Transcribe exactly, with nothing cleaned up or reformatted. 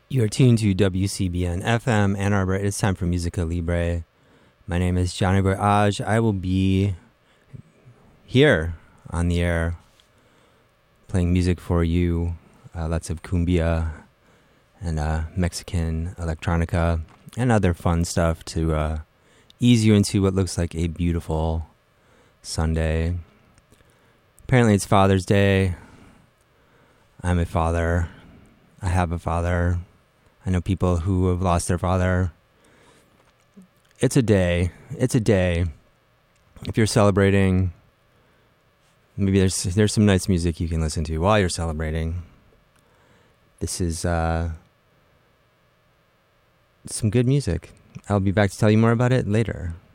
You're tuned to W C B N F M Ann Arbor. It is time for Musica Libre. My name is Johnny Boy Aj. I will be here on the air playing music for you. Uh, lots of cumbia and uh, Mexican electronica and other fun stuff to uh, ease you into what looks like a beautiful Sunday. Apparently it's Father's Day. I'm a father. I have a father. I know people who have lost their father. It's a day. It's a day. If you're celebrating, maybe there's there's some nice music you can listen to while you're celebrating. This is uh, some good music. I'll be back to tell you more about it later.